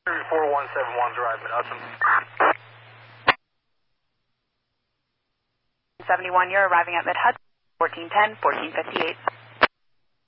4171 Drive, Mid-Hudson. 71, you're arriving at Mid-Hudson, 1410, 1458.